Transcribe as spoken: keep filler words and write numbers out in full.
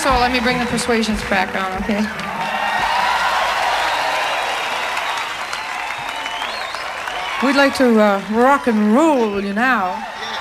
first of all, let me bring the Persuasions back on, okay? We'd like to uh, rock and roll you now.